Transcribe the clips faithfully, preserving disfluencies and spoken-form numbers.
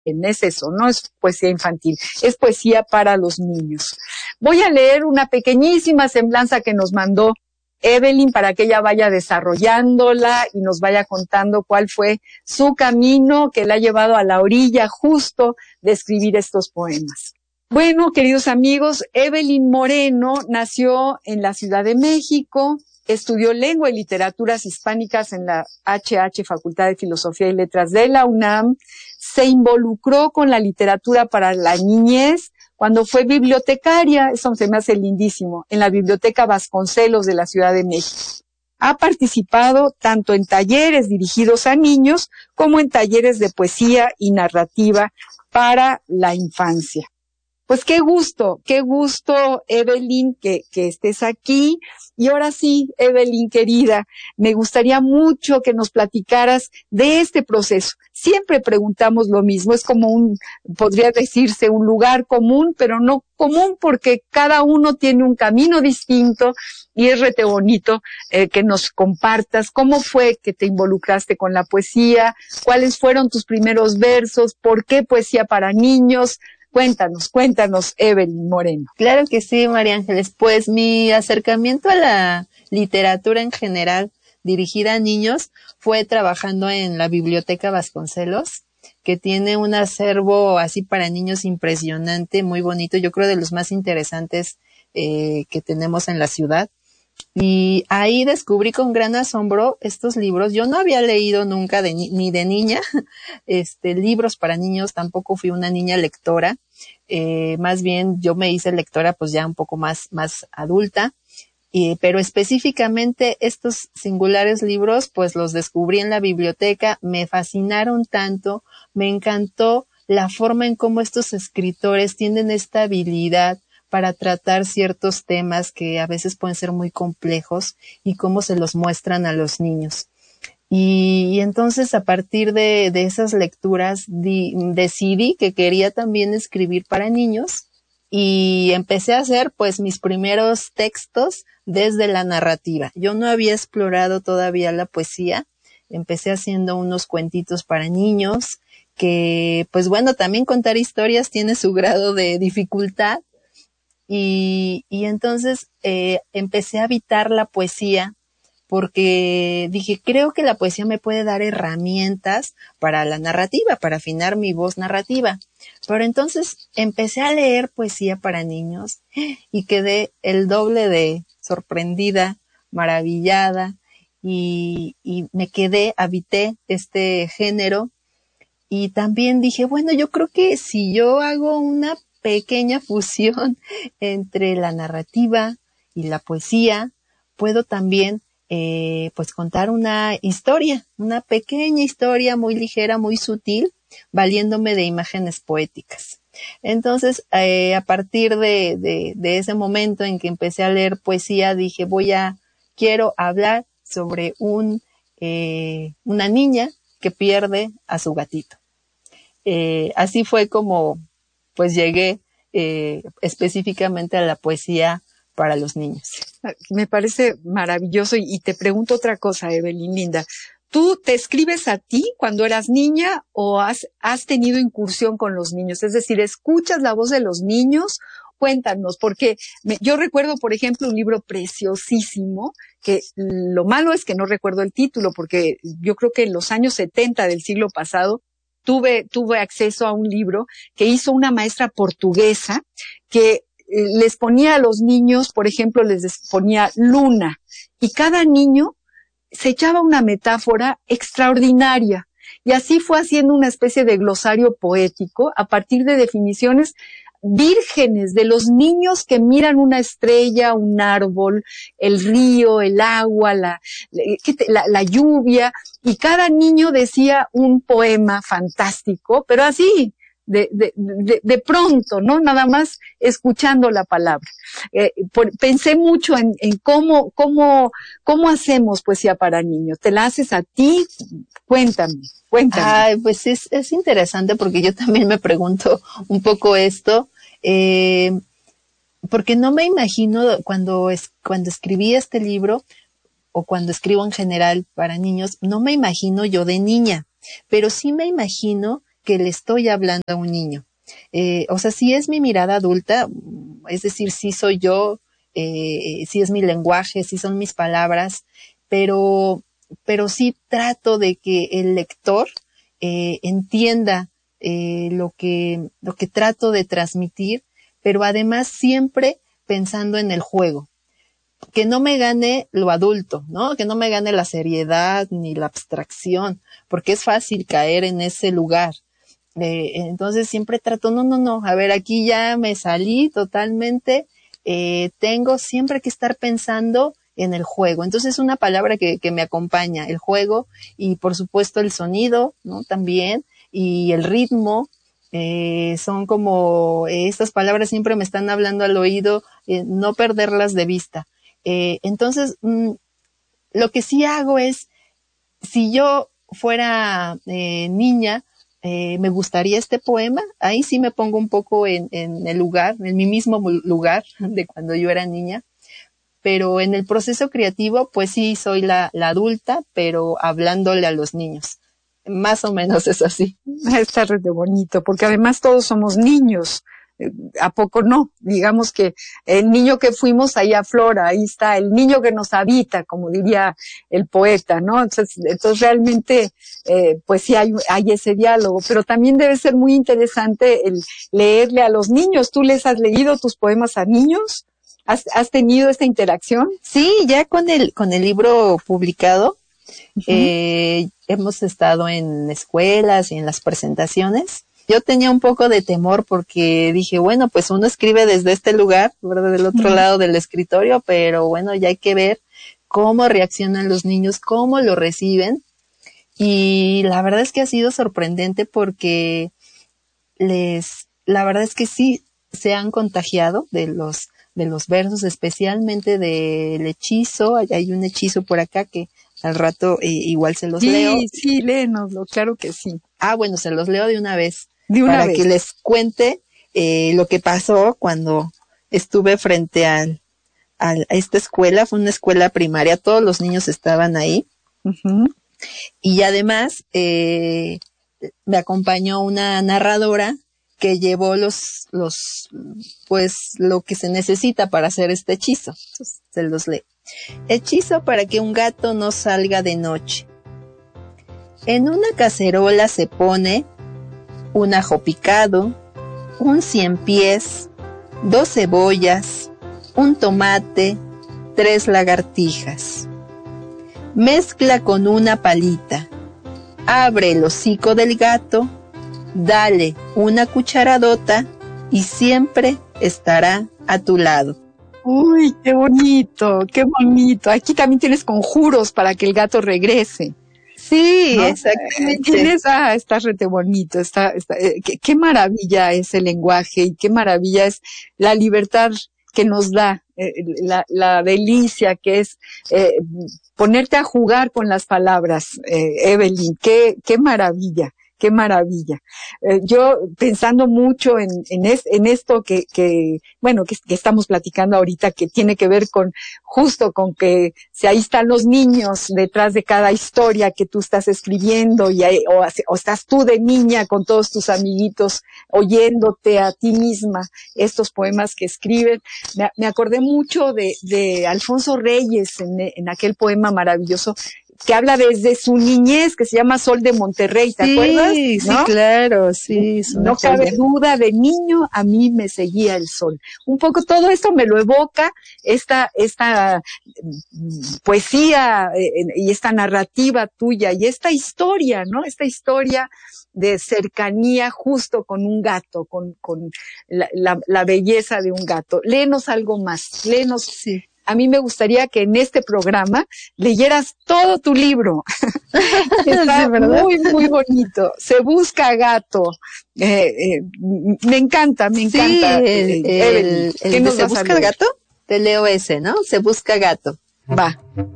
Es eso, no es poesía infantil, es poesía para los niños. Voy a leer una pequeñísima semblanza que nos mandó Evelyn para que ella vaya desarrollándola y nos vaya contando cuál fue su camino que la ha llevado a la orilla justo de escribir estos poemas. Bueno, queridos amigos, Evelyn Moreno nació en la Ciudad de México, estudió lengua y literaturas hispánicas en la H H Facultad de Filosofía y Letras de la UNAM, se involucró con la literatura para la niñez cuando fue bibliotecaria, eso se me hace lindísimo, en la Biblioteca Vasconcelos de la Ciudad de México. Ha participado tanto en talleres dirigidos a niños como en talleres de poesía y narrativa para la infancia. Pues qué gusto, qué gusto, Evelyn, que, que estés aquí. Y ahora sí, Evelyn, querida, me gustaría mucho que nos platicaras de este proceso. Siempre preguntamos lo mismo, es como un, podría decirse, un lugar común, pero no común porque cada uno tiene un camino distinto y es rete bonito eh, que nos compartas cómo fue que te involucraste con la poesía, cuáles fueron tus primeros versos, por qué poesía para niños. Cuéntanos, cuéntanos, Evelyn Moreno. Claro que sí, María Ángeles. Pues mi acercamiento a la literatura en general dirigida a niños fue trabajando en la Biblioteca Vasconcelos, que tiene un acervo así para niños impresionante, muy bonito, yo creo de los más interesantes eh, que tenemos en la ciudad. Y ahí descubrí con gran asombro estos libros. Yo no había leído nunca de ni, ni de niña, este, libros para niños, tampoco fui una niña lectora, eh, más bien yo me hice lectora pues ya un poco más, más adulta, eh, pero específicamente estos singulares libros pues los descubrí en la biblioteca, me fascinaron tanto, me encantó la forma en cómo estos escritores tienen esta habilidad para tratar ciertos temas que a veces pueden ser muy complejos y cómo se los muestran a los niños. Y, y entonces a partir de, de esas lecturas di, decidí que quería también escribir para niños y empecé a hacer pues mis primeros textos desde la narrativa. Yo no había explorado todavía la poesía, empecé haciendo unos cuentitos para niños que pues bueno, también contar historias tiene su grado de dificultad. Y, y entonces eh, empecé a habitar la poesía porque dije, creo que la poesía me puede dar herramientas para la narrativa, para afinar mi voz narrativa. Pero entonces empecé a leer poesía para niños y quedé el doble de sorprendida, maravillada y, y me quedé, habité este género y también dije, bueno, yo creo que si yo hago una pequeña fusión entre la narrativa y la poesía, puedo también eh, pues contar una historia, una pequeña historia muy ligera, muy sutil, valiéndome de imágenes poéticas. Entonces, eh, a partir de, de, de ese momento en que empecé a leer poesía, dije, voy a, quiero hablar sobre un, eh, una niña que pierde a su gatito. Eh, así fue como pues llegué eh, específicamente a la poesía para los niños. Me parece maravilloso y, y te pregunto otra cosa, Evelyn, linda. ¿Tú te escribes a ti cuando eras niña o has, has tenido incursión con los niños? Es decir, ¿escuchas la voz de los niños? Cuéntanos, porque me, yo recuerdo, por ejemplo, un libro preciosísimo, que lo malo es que no recuerdo el título, porque yo creo que en los años setenta del siglo pasado Tuve, tuve acceso a un libro que hizo una maestra portuguesa que eh, les ponía a los niños, por ejemplo, les ponía luna y cada niño se echaba una metáfora extraordinaria y así fue haciendo una especie de glosario poético a partir de definiciones vírgenes de los niños que miran una estrella, un árbol, el río, el agua, la, la, la lluvia, y cada niño decía un poema fantástico, pero así, de, de, de, de pronto, ¿no? Nada más escuchando la palabra. Eh, por, pensé mucho en, en cómo, cómo, cómo hacemos poesía para niños. ¿Te la haces a ti? Cuéntame. Cuéntame. Ay, pues es, es interesante porque yo también me pregunto un poco esto, eh, porque no me imagino cuando, es, cuando escribí este libro o cuando escribo en general para niños, no me imagino yo de niña, pero sí me imagino que le estoy hablando a un niño. Eh, o sea, sí es mi mirada adulta, es decir, sí soy yo, eh, sí es mi lenguaje, sí son mis palabras, pero, pero sí trato de que el lector eh, entienda eh, lo que, lo que trato de transmitir, pero además siempre pensando en el juego. Que no me gane lo adulto, ¿no? Que no me gane la seriedad ni la abstracción, porque es fácil caer en ese lugar. Eh, entonces siempre trato, no, no, no, a ver, aquí ya me salí totalmente, eh, tengo siempre que estar pensando en el juego. Entonces es una palabra que, que me acompaña, el juego, y por supuesto el sonido, ¿no? También, y el ritmo. Eh, son como, eh, estas palabras siempre me están hablando al oído, eh, no perderlas de vista. Eh, entonces, mmm, lo que sí hago es, si yo fuera eh, niña, eh, me gustaría este poema, ahí sí me pongo un poco en, en el lugar, en mi mismo lugar de cuando yo era niña, pero en el proceso creativo, pues sí soy la, la adulta, pero hablándole a los niños. Más o menos es así. Está re de bonito, porque además todos somos niños. ¿A poco no? Digamos que el niño que fuimos ahí aflora, ahí está, el niño que nos habita, como diría el poeta, ¿no? Entonces, entonces realmente, eh, pues sí hay, hay ese diálogo, pero también debe ser muy interesante el leerle a los niños. ¿Tú les has leído tus poemas a niños? ¿Has, has tenido esta interacción? Sí, ya con el, con el libro publicado, uh-huh. eh, hemos estado en escuelas y en las presentaciones. Yo tenía un poco de temor porque dije, bueno, pues uno escribe desde este lugar, ¿verdad? Del otro mm. lado del escritorio, pero bueno, ya hay que ver cómo reaccionan los niños, cómo lo reciben. Y la verdad es que ha sido sorprendente porque les, la verdad es que sí se han contagiado de los, de los versos, especialmente del hechizo. Hay un hechizo por acá que al rato eh, igual se los sí, leo. Sí, sí, léenoslo, claro que sí. Ah, bueno, se los leo de una vez. De una para vez. que les cuente eh, lo que pasó cuando estuve frente al, al, a esta escuela. Fue una escuela primaria, todos los niños estaban ahí. Uh-huh. Y además eh, me acompañó una narradora que llevó los, los, pues lo que se necesita para hacer este hechizo. Entonces, se los leo. Hechizo para que un gato no salga de noche. En una cacerola se pone un ajo picado, un cien pies, dos cebollas, un tomate, tres lagartijas. Mezcla con una palita, abre el hocico del gato, dale una cucharadota y siempre estará a tu lado. Uy, qué bonito, qué bonito. Aquí también tienes conjuros para que el gato regrese. Sí, ¿no? exactamente. Tienes, ah, está rete bonito, está, está, eh, qué, qué maravilla es el lenguaje y qué maravilla es la libertad que nos da, eh, la, la delicia que es eh, ponerte a jugar con las palabras, eh, Evelyn, qué, qué maravilla. Qué maravilla. Eh, yo pensando mucho en, en, es, en esto que, que bueno, que, que estamos platicando ahorita, que tiene que ver con, justo con que si ahí están los niños detrás de cada historia que tú estás escribiendo y hay, o, o estás tú de niña con todos tus amiguitos oyéndote a ti misma estos poemas que escriben. Me, me acordé mucho de, de Alfonso Reyes en, en aquel poema maravilloso que habla desde su niñez, que se llama Sol de Monterrey, ¿te sí, acuerdas? Sí, ¿no? sí, claro, sí. No cabe duda, de niño a mí me seguía el sol. Un poco todo esto me lo evoca, esta, esta poesía eh, y esta narrativa tuya y esta historia, ¿no? Esta historia de cercanía justo con un gato, con, con la, la, la belleza de un gato. Léenos algo más, léenos. Sí. A mí me gustaría que en este programa leyeras todo tu libro. Está sí, muy, muy bonito. Se busca gato. Eh, eh, me encanta, me encanta. Sí, el, eh, el, el, ¿Qué el nos ¿Se busca gato? Te leo ese, ¿no? Se busca gato. Va.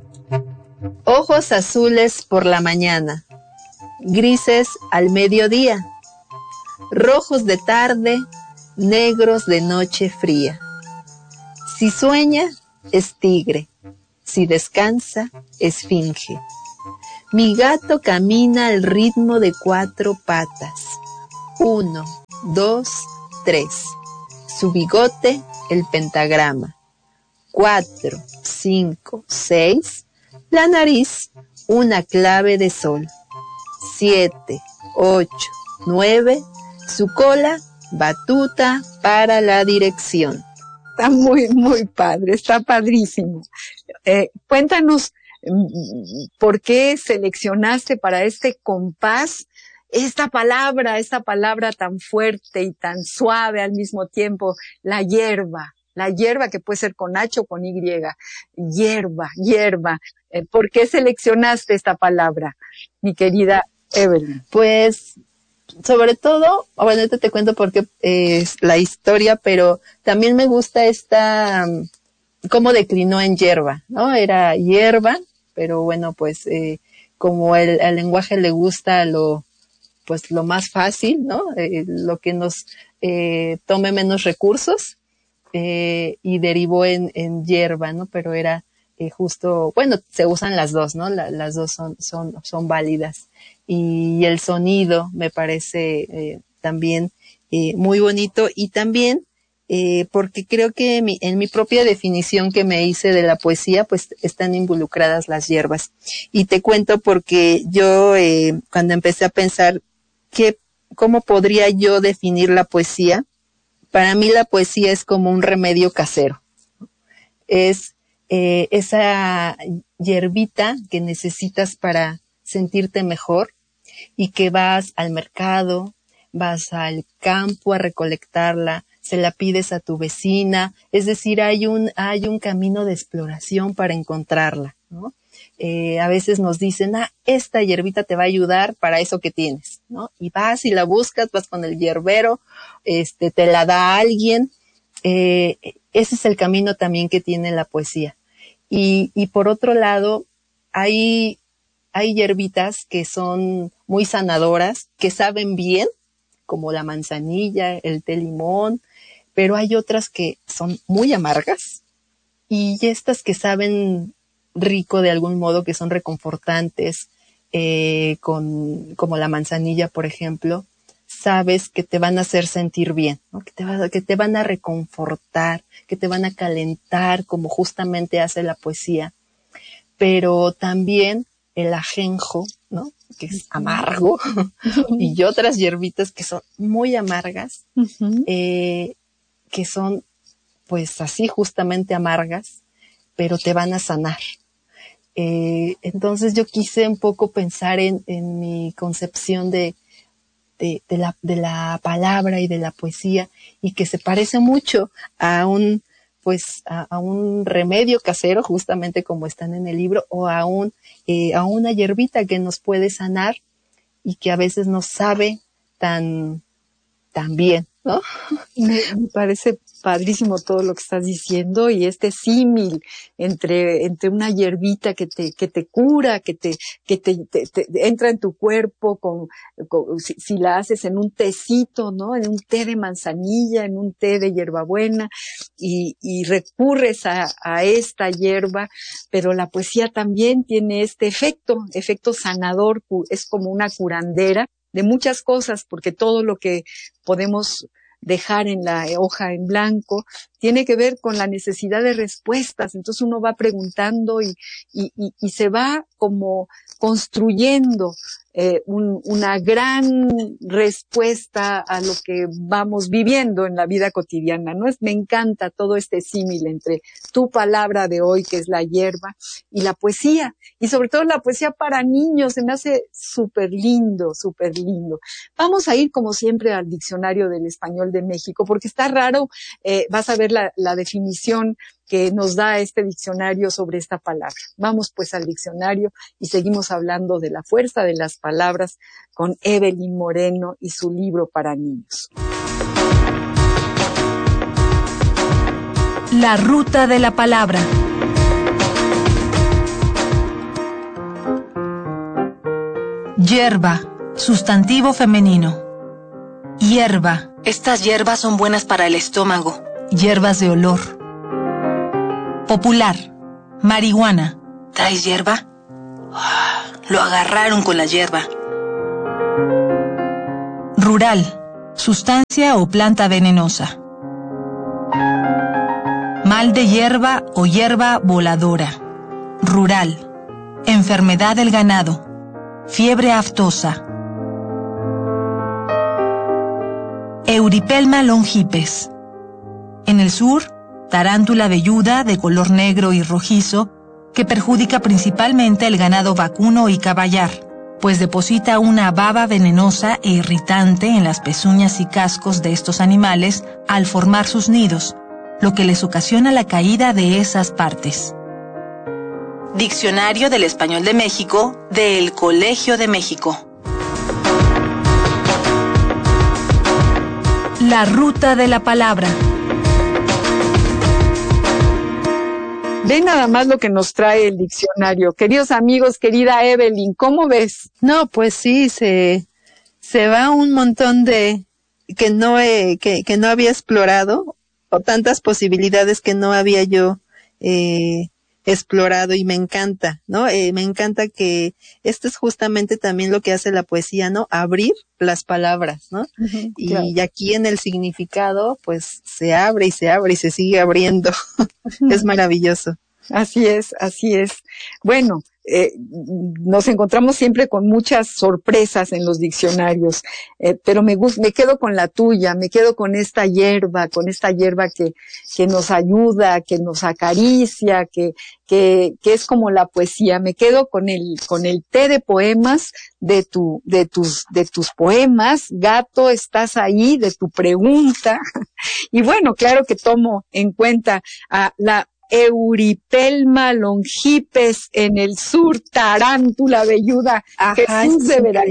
Ojos azules por la mañana, grises al mediodía, rojos de tarde, negros de noche fría. Si sueña, es tigre, si descansa, esfinge. Mi gato camina al ritmo de cuatro patas, Uno, dos, tres. Su bigote, el pentagrama. Cuatro, cinco, seis. La nariz, una clave de sol. Siete, ocho, nueve. Su cola, batuta para la dirección. Está muy, muy padre, está padrísimo. Eh, cuéntanos, ¿por qué seleccionaste para este compás esta palabra, esta palabra tan fuerte y tan suave al mismo tiempo, la hierba? La hierba, que puede ser con H o con Y. Hierba, hierba. Eh, ¿Por qué seleccionaste esta palabra, mi querida Evelyn? Pues, sobre todo, bueno, ahorita te cuento por qué es la historia, pero también me gusta esta, cómo declinó en hierba, ¿no? Era hierba, pero bueno, pues, eh, como el, el lenguaje le gusta lo, pues, lo más fácil, ¿no? Eh, lo que nos eh, tome menos recursos, eh, y derivó en, en hierba, ¿no? Pero era eh, justo, bueno, se usan las dos, ¿no? La, las dos son, son, son válidas. Y el sonido me parece eh, también eh, muy bonito, y también eh, porque creo que mi, en mi propia definición que me hice de la poesía, pues están involucradas las hierbas. Y te cuento porque yo eh, cuando empecé a pensar qué, cómo podría yo definir la poesía, para mí la poesía es como un remedio casero. Es eh, esa hierbita que necesitas para sentirte mejor, y que vas al mercado, vas al campo a recolectarla, se la pides a tu vecina, es decir, hay un, hay un camino de exploración para encontrarla, ¿no? Eh, a veces nos dicen, ah, esta hierbita te va a ayudar para eso que tienes, ¿no? Y vas y la buscas, vas con el hierbero, este, te la da alguien. Eh, ese es el camino también que tiene la poesía. Y, y por otro lado, hay, hay hierbitas que son muy sanadoras, que saben bien, como la manzanilla, el té limón, pero hay otras que son muy amargas, y estas que saben rico de algún modo, que son reconfortantes, eh, con, como la manzanilla, por ejemplo, sabes que te van a hacer sentir bien, ¿no? Que te, va, que te van a reconfortar, que te van a calentar, como justamente hace la poesía. Pero también el ajenjo, ¿no? Que es amargo, y otras hierbitas que son muy amargas, uh-huh. eh, que son pues así justamente amargas, pero te van a sanar. Eh, entonces yo quise un poco pensar en, en mi concepción de, de, de, la, de la palabra y de la poesía, y que se parece mucho a un, pues, a, a un remedio casero, justamente como están en el libro, o a un, eh, a una hierbita que nos puede sanar y que a veces no sabe tan, tan bien, ¿no? Me, me parece padrísimo todo lo que estás diciendo, y este símil entre, entre una hierbita que te, que te cura, que te, que te, te, te entra en tu cuerpo con, con si, si la haces en un tecito, ¿no? En un té de manzanilla, en un té de hierbabuena, y, y recurres a, a esta hierba, pero la poesía también tiene este efecto, efecto sanador, es como una curandera de muchas cosas, porque todo lo que podemos dejar en la hoja en blanco tiene que ver con la necesidad de respuestas. Entonces uno va preguntando y, y, y, y se va como construyendo eh, un, una gran respuesta a lo que vamos viviendo en la vida cotidiana, ¿no? Es, me encanta todo este símil entre tu palabra de hoy, que es la hierba, y la poesía, y sobre todo la poesía para niños. Se me hace súper lindo, súper lindo. Vamos a ir, como siempre, al Diccionario del Español de México, porque está raro, eh, vas a ver la, la definición que nos da este diccionario sobre esta palabra. Vamos pues al diccionario y seguimos hablando de la fuerza de las palabras con Evelyn Moreno y su libro para niños. La ruta de la palabra. Hierba, sustantivo femenino. Hierba. Estas hierbas son buenas para el estómago. Hierbas de olor. Popular. Marihuana. ¿Traes hierba? Lo agarraron con la hierba. Rural. sustancia o planta venenosa. Mal de hierba o hierba voladora. Rural. Enfermedad del ganado. Fiebre aftosa. Euripelma longipes. En el sur, tarántula velluda de color negro y rojizo que perjudica principalmente el ganado vacuno y caballar, pues deposita una baba venenosa e irritante en las pezuñas y cascos de estos animales al formar sus nidos, lo que les ocasiona la caída de esas partes. Diccionario del Español de México, del Colegio de México. La ruta de la palabra. Ve nada más lo que nos trae el diccionario. Queridos amigos, querida Evelyn, ¿cómo ves? No, pues sí, se, se va un montón de que no he, que, que no había explorado, o tantas posibilidades que no había yo eh, explorado, y me encanta, ¿no? Eh, me encanta que esto es justamente también lo que hace la poesía, ¿no? Abrir las palabras, ¿no? Uh-huh, y claro. Aquí en el significado, pues se abre y se abre y se sigue abriendo. Es maravilloso. Así es, así es. Bueno, eh, nos encontramos siempre con muchas sorpresas en los diccionarios, eh, pero me gusta, me quedo con la tuya, me quedo con esta hierba, con esta hierba que, que nos ayuda, que nos acaricia, que, que, que es como la poesía. Me quedo con el, con el té de poemas de tu, de tus, de tus poemas. Gato, estás ahí, de tu pregunta. Y bueno, claro que tomo en cuenta a la Euripelma longipes en el sur, tarántula velluda. Ajá, Jesús de veras.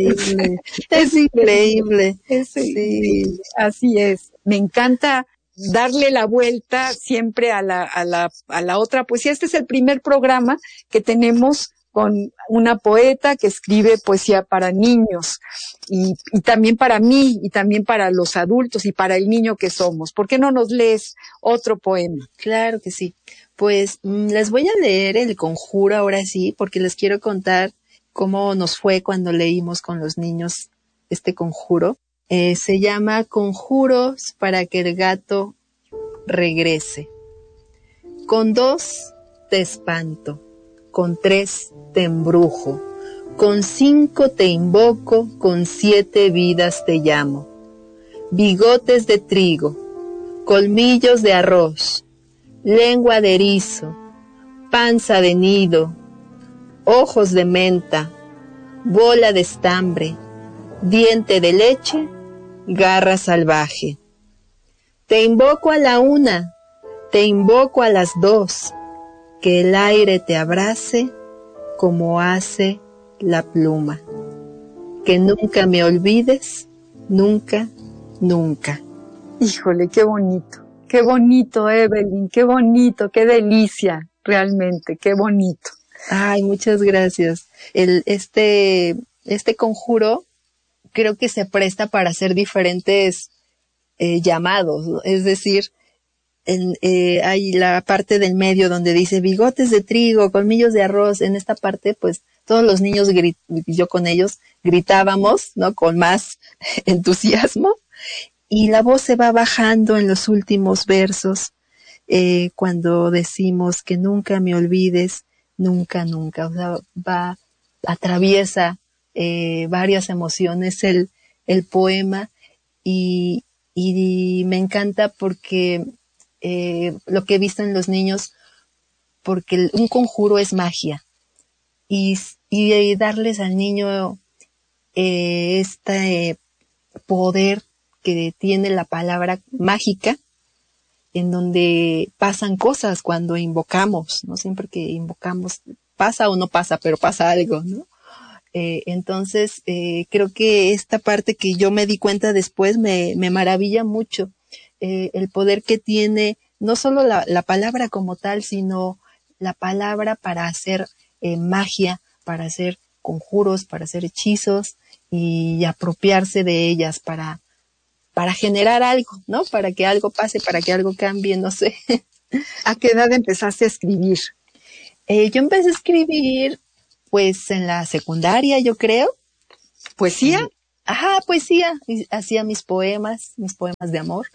Es increíble. Es sí. increíble. Así es. Me encanta darle la vuelta siempre a la, a la, a la otra poesía. Este es el primer programa que tenemos con una poeta que escribe poesía para niños y, y también para mí y también para los adultos y para el niño que somos. ¿Por qué no nos lees otro poema? Claro que sí. Pues mmm, les voy a leer El Conjuro ahora sí, porque les quiero contar cómo nos fue cuando leímos con los niños este conjuro. Eh, se llama Conjuros para que el gato regrese. Con dos te espanto, con tres te embrujo, con cinco te invoco, con siete vidas te llamo. Bigotes de trigo, colmillos de arroz, lengua de erizo, panza de nido, ojos de menta, bola de estambre, diente de leche, garra salvaje. Te invoco a la una, te invoco a las dos, que el aire te abrace como hace la pluma. Que nunca me olvides, nunca, nunca. Híjole, qué bonito. Qué bonito, Evelyn, qué bonito, qué delicia, realmente, qué bonito. Ay, muchas gracias. El, este, este conjuro creo que se presta para hacer diferentes eh, llamados, ¿no? Es decir, en, eh, hay la parte del medio donde dice bigotes de trigo, colmillos de arroz. En esta parte, pues, todos los niños, grit- yo con ellos, gritábamos, ¿no? Con más entusiasmo. Y la voz se va bajando en los últimos versos, eh, cuando decimos que nunca me olvides, nunca, nunca. O sea, va, atraviesa eh, varias emociones el, el poema y, y me encanta porque eh, lo que he visto en los niños, porque el, un conjuro es magia y, y darles al niño eh, este poder que tiene la palabra mágica, en donde pasan cosas cuando invocamos, ¿no? Siempre que invocamos, pasa o no pasa, pero pasa algo, ¿no? Eh, entonces, eh, creo que esta parte que yo me di cuenta después me, me maravilla mucho, eh, el poder que tiene, no solo la, la palabra como tal, sino la palabra para hacer eh, magia, para hacer conjuros, para hacer hechizos y apropiarse de ellas para para generar algo, ¿no? Para que algo pase, para que algo cambie, no sé. ¿A qué edad empezaste a escribir? Eh, yo empecé a escribir, pues, en la secundaria, yo creo. ¿Poesía? Ajá, poesía. Y hacía mis poemas, mis poemas de amor.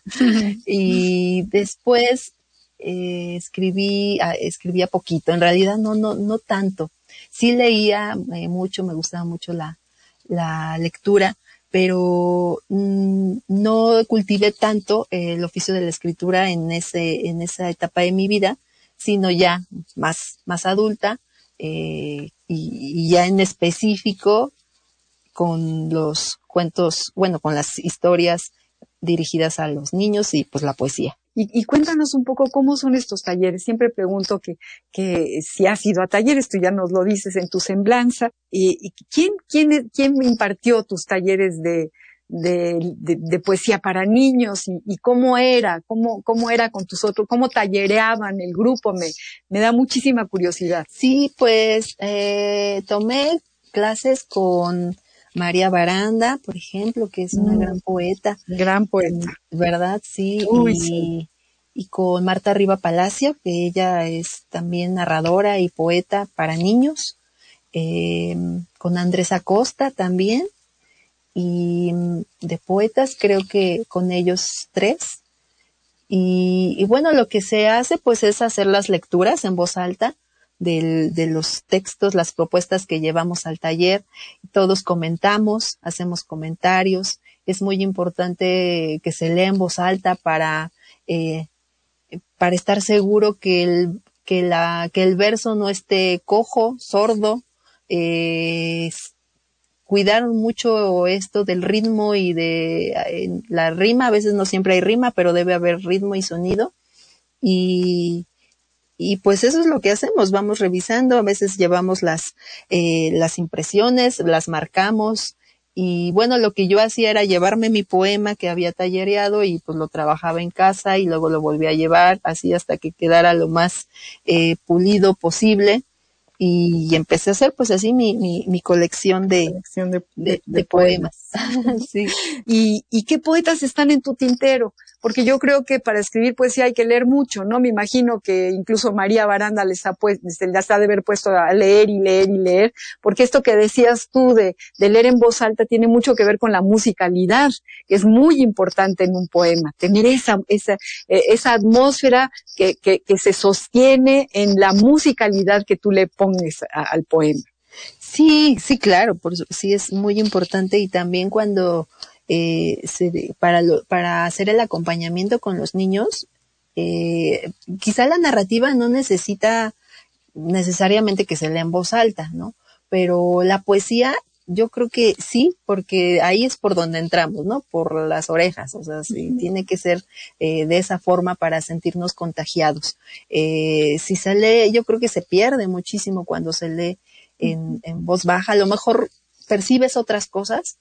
Y después eh, escribí, ah, escribía poquito. En realidad no, no, no tanto. Sí leía eh, mucho, me gustaba mucho la, la lectura, pero mmm, no cultivé tanto eh, el oficio de la escritura en ese, en esa etapa de mi vida, sino ya más, más adulta, eh, y, y ya en específico con los cuentos, bueno, con las historias dirigidas a los niños y pues la poesía. Y, y cuéntanos un poco cómo son estos talleres. Siempre pregunto que, que si has ido a talleres, tú ya nos lo dices en tu semblanza. Y, y quién, quién, quién impartió tus talleres de, de, de, de poesía para niños y, y cómo era, cómo, cómo era con tus otros, cómo tallereaban el grupo. Me, me da muchísima curiosidad. Sí, pues eh, tomé clases con María Baranda, por ejemplo, que es una mm, gran poeta. Gran poeta. ¿Verdad? Sí. Uy, y, sí. Y con Marta Riva Palacio, que ella es también narradora y poeta para niños. Eh, con Andrés Acosta también. Y de poetas creo que con ellos tres. Y, y bueno, lo que se hace pues es hacer las lecturas en voz alta del, de los textos, las propuestas que llevamos al taller. Todos comentamos, hacemos comentarios. Es muy importante que se lea en voz alta para, eh, para estar seguro que el, que la, que el verso no esté cojo, sordo. Eh, cuidaron mucho esto del ritmo y de eh, la rima. A veces no siempre hay rima, pero debe haber ritmo y sonido. Y, y pues eso es lo que hacemos, vamos revisando, a veces llevamos las, eh, las impresiones, las marcamos. Y bueno, lo que yo hacía era llevarme mi poema que había tallereado y pues lo trabajaba en casa y luego lo volví a llevar, así hasta que quedara lo más eh, pulido posible. Y empecé a hacer pues así mi, mi, mi colección de, colección de, de, de, de de poemas. poemas. Sí. ¿Y, ¿Y qué poetas están en tu tintero? Porque yo creo que para escribir poesía hay que leer mucho, ¿no? Me imagino que incluso María Baranda les ha puesto, les ha de haber puesto a leer y leer y leer, porque esto que decías tú de, de leer en voz alta tiene mucho que ver con la musicalidad, que es muy importante en un poema, tener esa, esa, eh, esa atmósfera que, que, que se sostiene en la musicalidad que tú le pones a, al poema. Sí, sí, claro, por eso, sí es muy importante. Y también cuando eh, se, para lo, para hacer el acompañamiento con los niños, eh, quizá la narrativa no necesita necesariamente que se lea en voz alta, ¿no? Pero la poesía, yo creo que sí, porque ahí es por donde entramos, ¿no? Por las orejas, o sea, sí, uh-huh. Tiene que ser eh, de esa forma para sentirnos contagiados. Eh, si se lee, yo creo que se pierde muchísimo cuando se lee en, en voz baja. A lo mejor percibes otras cosas,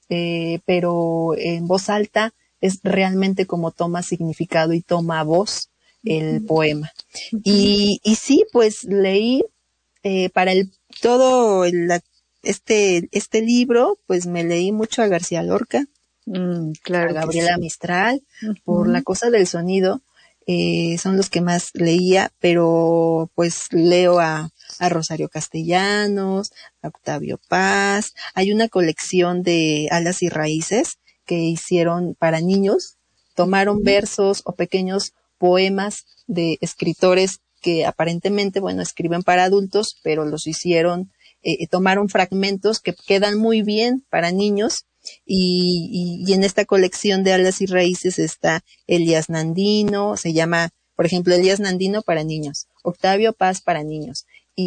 eh, pero en voz alta es realmente como toma significado y toma voz el uh-huh. poema. Uh-huh. Y, y sí, pues leí eh, para el todo el, la, este, este libro, pues me leí mucho a García Lorca, mm, claro, a Gabriela sí. Mistral, uh-huh. por la cosa del sonido, eh, son los que más leía, pero pues leo a, a Rosario Castellanos, a Octavio Paz. Hay una colección de Alas y Raíces que hicieron para niños, tomaron uh-huh. versos o pequeños poemas de escritores que aparentemente, bueno, escriben para adultos, pero los hicieron, eh, tomaron fragmentos que quedan muy bien para niños. Y, y, y en esta colección de Alas y Raíces está Elías Nandino, se llama, por ejemplo, Elías Nandino para niños, Octavio Paz para niños,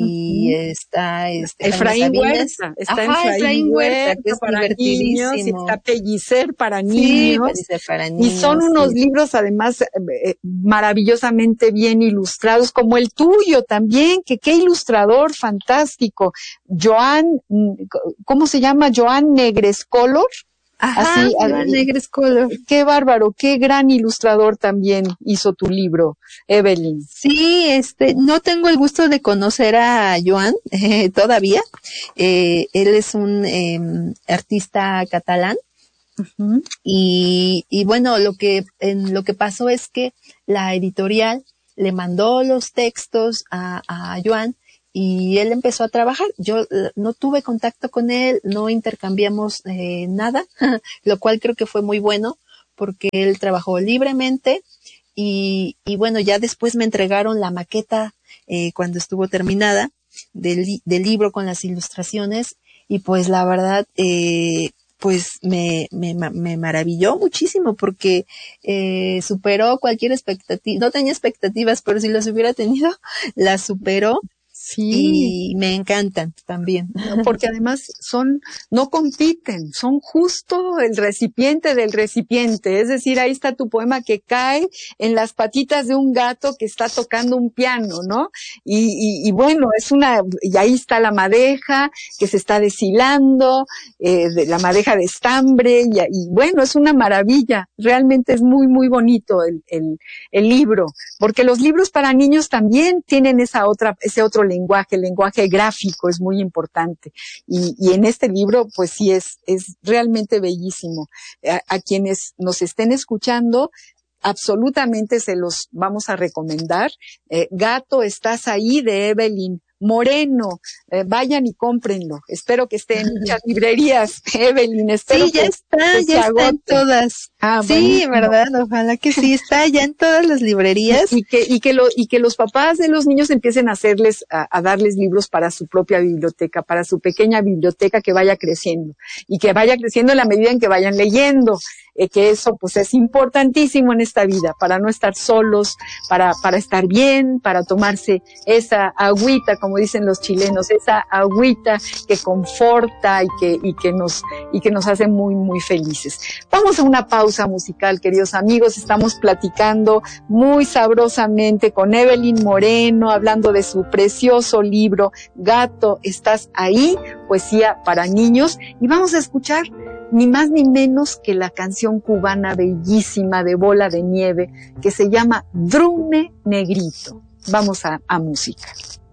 y uh-huh. está este, Efraín Huerta, está Ajá, Efraín, Efraín Huerta, Huerta, que es para niños, está Pellicer para niños, sí, Pellicer para niños, y son unos sí. libros además eh, maravillosamente bien ilustrados, como el tuyo también, que qué ilustrador fantástico, Joan, ¿cómo se llama? Joan Negrescolor. Ajá, así, Joan Negrescolor. Qué bárbaro, qué gran ilustrador también hizo tu libro, Evelyn. Sí, este, no tengo el gusto de conocer a Joan eh, todavía. Eh, él es un eh, artista catalán. Uh-huh. Y, y bueno, lo que, en, lo que pasó es que la editorial le mandó los textos a, a Joan y él empezó a trabajar. Yo eh, no tuve contacto con él, no intercambiamos eh, nada, lo cual creo que fue muy bueno porque él trabajó libremente y, y bueno, ya después me entregaron la maqueta eh, cuando estuvo terminada del, li- del libro con las ilustraciones y pues la verdad, eh, pues me, me, me maravilló muchísimo porque eh, superó cualquier expectativa. No tenía expectativas, pero si las hubiera tenido, las superó. Sí. Y me encantan también. Porque además son, no compiten, son justo el recipiente del recipiente. Es decir, ahí está tu poema que cae en las patitas de un gato que está tocando un piano, ¿no? Y, y, y bueno, es una, y ahí está la madeja que se está deshilando, eh, de la madeja de estambre, y, y bueno, es una maravilla. Realmente es muy, muy bonito el, el, el libro. Porque los libros para niños también tienen esa otra, ese otro lenguaje, el lenguaje gráfico es muy importante. Y, y en este libro, pues sí es, es realmente bellísimo. A, a quienes nos estén escuchando, absolutamente se los vamos a recomendar. Eh, Gato, estás ahí, de Evelyn Moreno. Eh, vayan y cómprenlo. Espero que esté en muchas librerías, Evelyn. Espero sí, ya que, está, que ya está en todas. Ah, sí, buenísimo. ¿verdad? Ojalá que sí, está ya en todas las librerías. Y que, y que lo, y que los papás de los niños empiecen a hacerles, a, a darles libros para su propia biblioteca, para su pequeña biblioteca que vaya creciendo. Y que vaya creciendo en la medida en que vayan leyendo. Eh, que eso pues es importantísimo en esta vida, para no estar solos, para, para estar bien, para tomarse esa agüita, como dicen los chilenos, esa agüita que conforta y que, y que nos, y que nos hace muy, muy felices. Vamos a una pausa musical, queridos amigos. Estamos platicando muy sabrosamente con Evelyn Moreno, hablando de su precioso libro, Gato, estás ahí, poesía para niños, y vamos a escuchar ni más ni menos que la canción cubana bellísima de Bola de Nieve, que se llama Drume Negrito. Vamos a, a música.